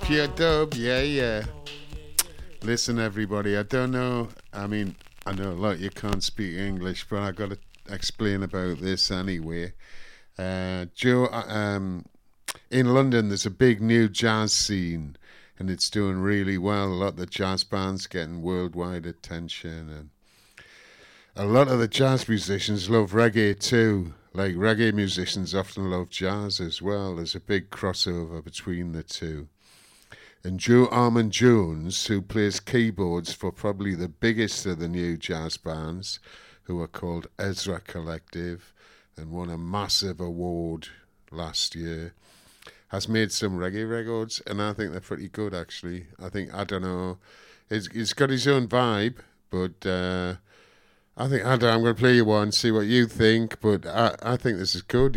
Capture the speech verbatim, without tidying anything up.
Pure dub, yeah, yeah. Listen, everybody, I don't know. I mean, I know a lot you can't speak English, but I got to explain about this anyway. Uh, Joe, uh, um, in London, there's a big new jazz scene, and it's doing really well. A lot of the jazz bands getting worldwide attention, and a lot of the jazz musicians love reggae too. Like reggae musicians often love jazz as well. There's a big crossover between the two. And Joe Armand Jones, who plays keyboards for probably the biggest of the new jazz bands, who are called Ezra Collective, and won a massive award last year, has made some reggae records, and I think they're pretty good, actually. I think, I don't know, it's, it's got his own vibe, but uh, I think, I don't know, I'm going to play you one, see what you think, but I, I think this is good.